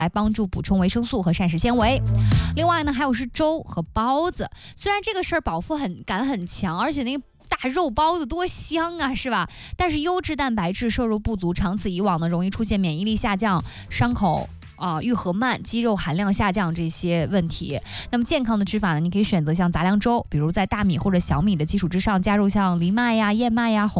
来帮助补充维生素和膳食纤维。另外呢，还有是粥和包子，虽然这个事儿饱腹感很强，而且那个大肉包子多香啊，是吧？但是优质蛋白质摄入不足，长此以往呢，容易出现免疫力下降、伤口愈合慢、肌肉含量下降这些问题。那么健康的吃法呢，你可以选择像杂粮粥，比如在大米或者小米的基础之上加入像藜麦呀、燕麦呀、红